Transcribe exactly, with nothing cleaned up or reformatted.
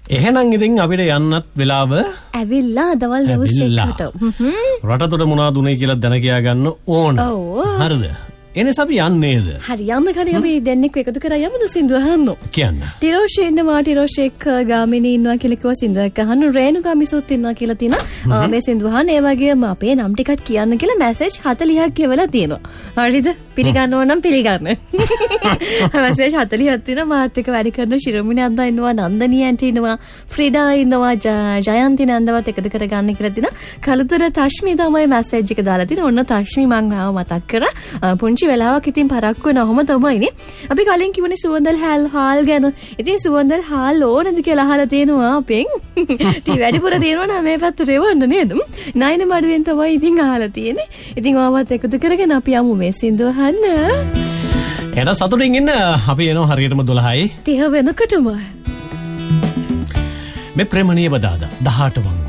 එහෙනම් ඉතින් අපිට යන්නත් වෙලාව ඇවිල්ලා දවල් දවස් එකට. රටතොට මොනවද උනේ කියලා දැන කියා ගන්න ඕන. හරිද? එනස අපි යන්නේද? හරි යන්න කලින් අපි දෙන්නෙක් එකතු කරා යමුද සින්දුව අහන්න. කියන්න. ටිරෝෂේ ඉන්නවා ටිරෝෂේක් ගාමිණී ඉන්නවා කියලා කිව්වා සින්දුවක් අහන්න. රේණුකා මිසුත් ඉන්නවා කියලා තිනා මේ සින්දුව අහන්න. ඒ වගේම අපේ නම් ටිකක් කියන්න කියලා මැසේජ් හතළිහක් කියවලා තියෙනවා. හරිද? පිළිගන්නව නම් පිළිගන්න. මැසේජ් හතළිහක් තියෙනවා. මාත් එක්ක වැඩ කරන ශිරෝමිනී අන්දා ඉන්නවා, නන්දනී ඇන්ටි ඉන්නවා, ෆ්‍රිඩා ඉන්නවා, ජයන්ති නන්දවත් එකතු කරගන්න කියලා තිනා. කලුතර තශ්මි තමයි මැසේජ් එක දාලා තිනා. ඔන්න තශ්මි මං ආව මතක් කරා. පුංචි වෙලාවක් ඉතින් පරක්ක වෙනවම තමයිනේ. අපි කලින් කිව්වනේ සුවඳල් හාල් හාල් ගැන. ඉතින් සුවඳල් හාල් ඕනද කියලා අහලා තියෙනවා අපෙන්. ඉතින් වැඩිපුර තියෙනවා නම් මේ පැත්තට එවන්න නේද? නයින මඩුවෙන් තමයි ඉතින් අහලා තියෙන්නේ. ඉතින් ආවත් එකතු කරගෙන අපි යමු මේ සින්දුව අහන්න. එන සතුටින් ඉන්න අපි එනවා හරියටම දොළහයි. තිහ වෙනකටම. මේ ප්‍රේමණීය බදාදා දහඅට වංග